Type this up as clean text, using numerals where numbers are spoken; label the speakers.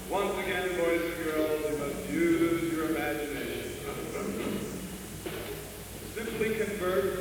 Speaker 1: Once again, boys and girls, you must use your imagination. Simply convert